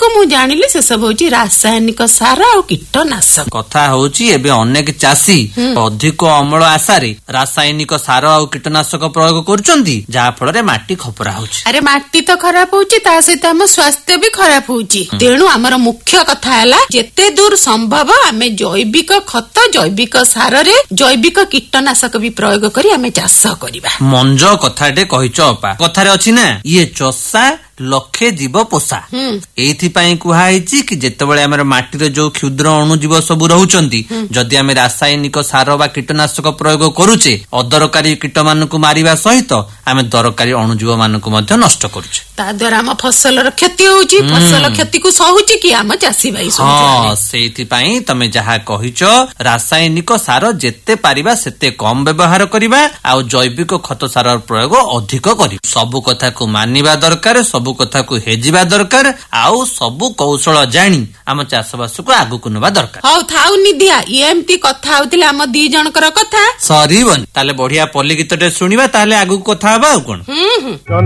ଯେତକ ମୁଁ ଜାଣିଲି ସେ ସବୁ ହଉଛି ରାସାୟନିକ ସାର ଆଉ କୀଟନାଶକ। କଥା ହଉଛି ଏବେ ଅନେକ ଚାଷୀ ଅଧିକ ଅମଳ ଆଶାରେ ରାସାୟନିକ ସାର ଆଉ କୀଟନାଶକ ପ୍ରୟୋଗ କରୁଛନ୍ତି, ଯାହା ଫଳରେ ମାଟି ଖପରା ହଉଛି। ଆରେ ମାଟି ତ ଖରାପ ହଉଛି, ତା ସହିତ ଆମ ସ୍ୱାସ୍ଥ୍ୟ ବି ଖରାପ ହଉଛି। ତେଣୁ ଆମର ମୁଖ୍ୟ କଥା ହେଲା ଯେତେ ଦୂର ସମ୍ଭବ ଆମେ ଜୈବିକ ଖତ, ଜୈବିକ ସାରରେ ଜୈବିକ କୀଟନାଶକ ବି ପ୍ରୟୋଗ କରି ଆମେ ଚାଷ କରିବା। ମଞ୍ଜ କଥାଟେ କହିଛ ଅପା। କଥାରେ ଅଛି ନା, ଇଏ ଚଷା ଲକ୍ଷେ ଜୀବ ପୋଷା। ଏଇଥିପାଇଁ କୁହାଯାଇଛି କି ଯେତେବେଳେ ଆମର ମାଟିରେ ଯୋଉ କ୍ଷୁଦ୍ର ଅଣୁଜୀବ ସବୁ ରହୁଛନ୍ତି, ଯଦି ଆମେ ରାସାୟନିକ ସାର ବା କୀଟନାଶକ ପ୍ରୟୋଗ କରୁଛେ, ଅଦରକାରୀ କୀଟ ମାନଙ୍କୁ ମାରିବା ସହିତ ଆମେ ଦରକାରୀ ଅଣୁଜୀବ ମାନଙ୍କୁ ମଧ୍ୟ ନଷ୍ଟ କରୁଛେ। ତା ଦ୍ୱାରା ଆମ ଫସଲର କ୍ଷତି ହଉଛି। ଫସଲ କ୍ଷତିକୁ ସହୁଛି କି ଆମ ଚାଷୀ ଭାଇ। ହଁ, ସେଇଥିପାଇଁ ତମେ ଯାହା କହିଛ ରାସାୟନିକ ସାର ଯେତେ ପାରିବା ସେତେ କମ ବ୍ୟବହାର କରିବା ଆଉ ଜୈବିକ ଖତ ସାର ପ୍ରୟୋଗ ଅଧିକ କରିବା। ସବୁ କଥାକୁ ମାନିବା ଦରକାର, ସବୁ କଥାକୁ ହେଜିବା ଦରକାର, ଆଉ ସବୁ କୌଶଳ ଜାଣି ଆମ ଚାଷବାସକୁ ଆଗକୁ ନେବା ଦରକାର। ହଉ ଥାଉ ନିଧିଆ, ଏମିତି କଥା ହଉଥିଲେ ଆମ ଦି ଜଣଙ୍କର କଥା ସରିବନି। ତାହେଲେ ବଢିଆ ପଲ୍ଲୀ ଗୀତଟେ ଶୁଣିବା, ତାହେଲେ ଆଗକୁ କଥା ହବା ଆଉ କଣ।